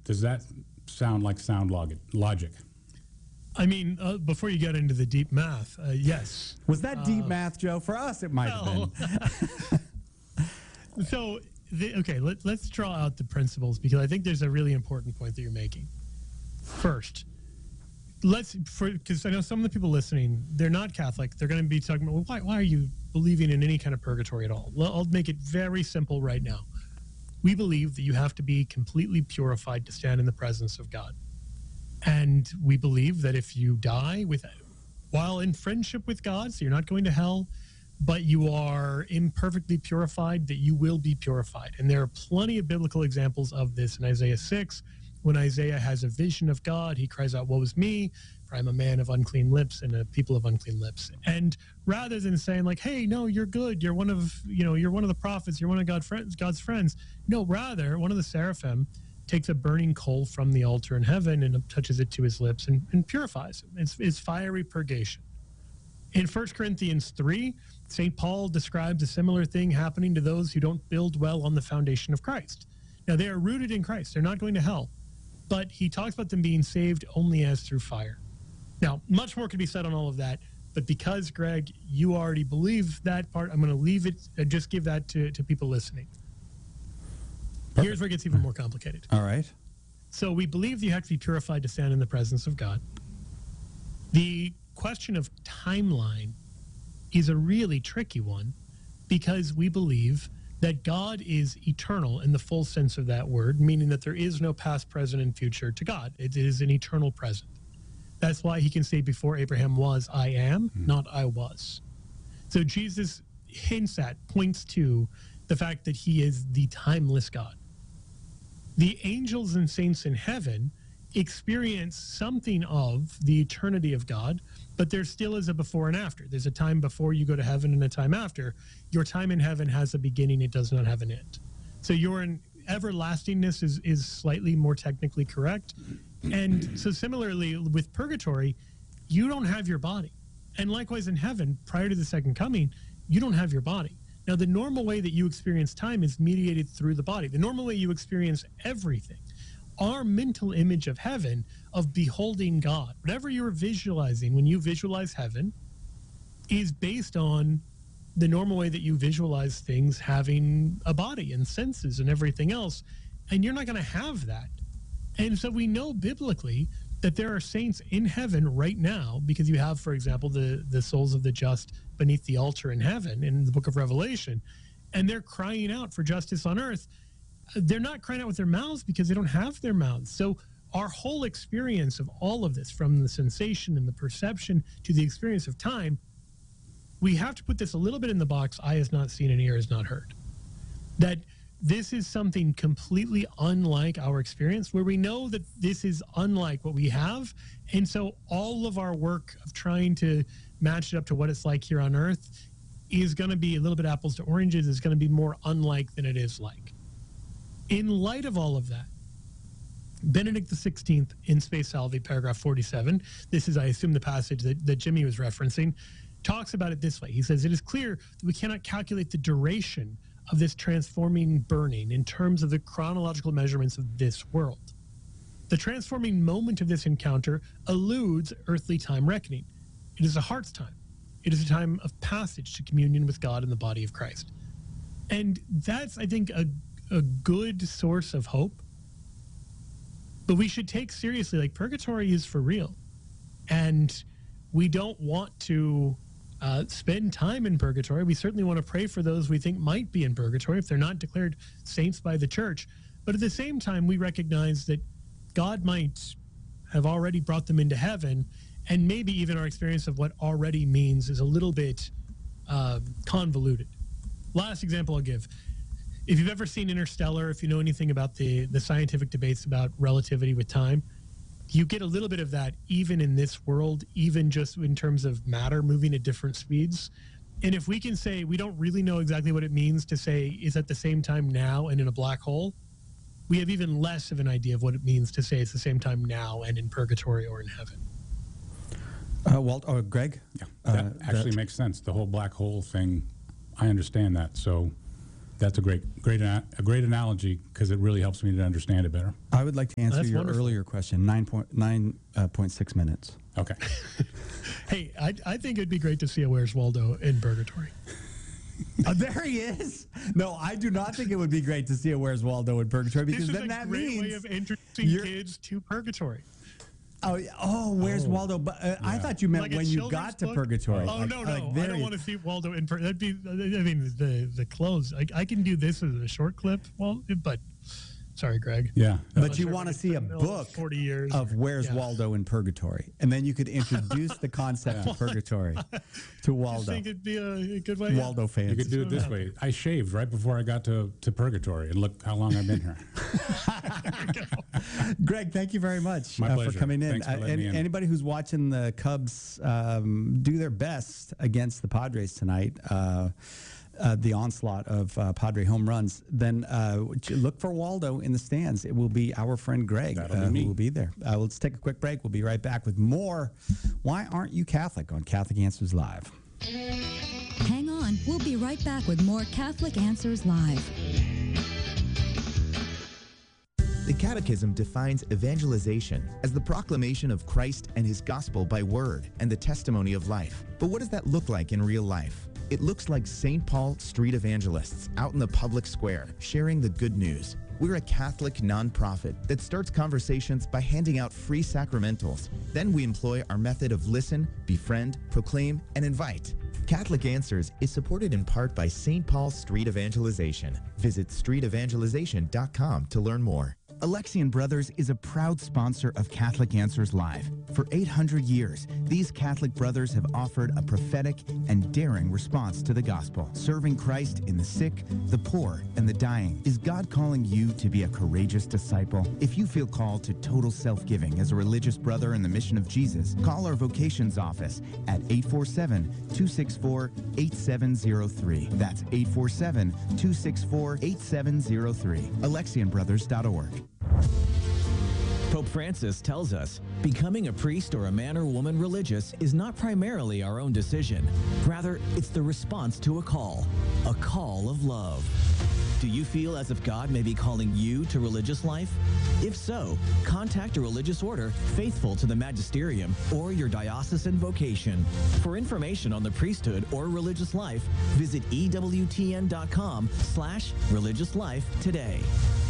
Does that sound like sound logic? I mean, before you get into the deep math, yes. Was that deep math, Joe? For us, it might have been. So, let's draw out the principles, because I think there's a really important point that you're making. First, because I know some of the people listening, they're not Catholic. They're going to be talking about, well, why are you believing in any kind of purgatory at all? Well, I'll make it very simple right now. We believe that you have to be completely purified to stand in the presence of God. And we believe that if you die while in friendship with God, so you're not going to hell, but you are imperfectly purified, that you will be purified. And there are plenty of biblical examples of this in Isaiah 6. When Isaiah has a vision of God, he cries out, "Woe is me, for I'm a man of unclean lips and a people of unclean lips." And rather than saying like, "Hey, no, you're good. You're one of the prophets. You're one of God's friends." No, rather, one of the seraphim takes a burning coal from the altar in heaven and touches it to his lips and purifies him. It's fiery purgation. In 1 Corinthians 3, St. Paul describes a similar thing happening to those who don't build well on the foundation of Christ. Now, they are rooted in Christ. They're not going to hell. But he talks about them being saved only as through fire. Now, much more could be said on all of that. But because, Greg, you already believe that part, I'm going to leave it and just give that to people listening. Perfect. Here's where it gets even more complicated. All right. So we believe you have to be purified to stand in the presence of God. The question of timeline is a really tricky one, because we believe that God is eternal in the full sense of that word, meaning that there is no past, present, and future to God. It is an eternal present. That's why he can say, before Abraham was, I am, not I was. So Jesus points to the fact that he is the timeless God. The angels and saints in heaven experience something of the eternity of God, but there still is a before and after. There's a time before you go to heaven and a time after. Your time in heaven has a beginning. It does not have an end. So your everlastingness is slightly more technically correct. And so similarly with purgatory, you don't have your body. And likewise in heaven, prior to the second coming, you don't have your body. Now, the normal way that you experience time is mediated through the body. The normal way you experience everything, our mental image of heaven, of beholding God, whatever you're visualizing when you visualize heaven, is based on the normal way that you visualize things having a body and senses and everything else. And you're not going to have that. And so we know biblically that there are saints in heaven right now, because you have, for example, the souls of the just beneath the altar in heaven in the book of Revelation, and they're crying out for justice on earth. They're not crying out with their mouths because they don't have their mouths. So our whole experience of all of this, from the sensation and the perception to the experience of time, we have to put this a little bit in the box, eye has not seen and ear has not heard. That this is something completely unlike our experience, where we know that this is unlike what we have. And so all of our work of trying to match it up to what it's like here on earth is going to be a little bit apples to oranges. It's going to be more unlike than it is like. In light of all of that, Benedict XVI in Spe Salvi, paragraph 47, this is, I assume, the passage that Jimmy was referencing, talks about it this way. He says, "It is clear that we cannot calculate the duration of this transforming burning in terms of the chronological measurements of this world. The transforming moment of this encounter eludes earthly time reckoning. It is a heart's time. It is a time of passage to communion with God in the body of Christ." And that's, I think, a good source of hope. But we should take seriously, like, purgatory is for real. And we don't want to spend time in purgatory. We certainly want to pray for those we think might be in purgatory if they're not declared saints by the church. But at the same time, we recognize that God might have already brought them into heaven, and maybe even our experience of what already means is a little bit convoluted. Last example I'll give. If you've ever seen Interstellar, if you know anything about the scientific debates about relativity with time, you get a little bit of that even in this world, even just in terms of matter moving at different speeds. And if we can say we don't really know exactly what it means to say is at the same time now and in a black hole, we have even less of an idea of what it means to say it's the same time now and in purgatory or in heaven. Greg? Yeah, that actually makes sense. The whole black hole thing, I understand that. So That's a great analogy because it really helps me to understand it better. I would like to answer That's your wonderful. earlier question. 9.6 minutes. Okay. Hey, I think it'd be great to see a Where's Waldo in purgatory. There he is. No, I do not think it would be great to see a Where's Waldo in purgatory because This is then a that great way means of introducing you're- kids to purgatory. Where's Waldo? But I thought you meant Like a when you children's got to book? purgatory. Oh, Like- no. like I there don't he- want to see Waldo in that'd be, I mean, the clothes. I can do this as a short clip, but sorry, Greg. Yeah. But you Sure, want to it's see a been book 40 years of Where's yeah. Waldo in purgatory, and then you could introduce the concept of purgatory to I Waldo. think it'd be a good way. Waldo fans. You could do it this way. I shaved right before I got to purgatory, and look how long I've been here. Greg, thank you very much My for pleasure. coming in. Thanks for letting me in. Anybody who's watching the Cubs do their best against the Padres tonight, the onslaught of Padre home runs, then look for Waldo in the stands. It will be our friend Greg That'll be me. who will be there. Let's take a quick break. We'll be right back with more Why Aren't You Catholic on Catholic Answers Live. Hang on. We'll be right back with more Catholic Answers Live. The Catechism defines evangelization as the proclamation of Christ and his gospel by word and the testimony of life. But what does that look like in real life? It looks like St. Paul street evangelists out in the public square sharing the good news. We're a Catholic nonprofit that starts conversations by handing out free sacramentals. Then we employ our method of listen, befriend, proclaim, and invite. Catholic Answers is supported in part by St. Paul Street Evangelization. Visit streetevangelization.com to learn more. Alexian Brothers is a proud sponsor of Catholic Answers Live. For 800 years, these Catholic brothers have offered a prophetic and daring response to the gospel, serving Christ in the sick, the poor, and the dying. Is God calling you to be a courageous disciple? If you feel called to total self-giving as a religious brother in the mission of Jesus, call our vocations office at 847-264-8703. That's 847-264-8703. AlexianBrothers.org. Pope Francis tells us, becoming a priest or a man or woman religious is not primarily our own decision. Rather, it's the response to a call of love. Do you feel as if God may be calling you to religious life? If so, contact a religious order faithful to the magisterium or your diocesan vocation. For information on the priesthood or religious life, visit EWTN.com/religiouslife today.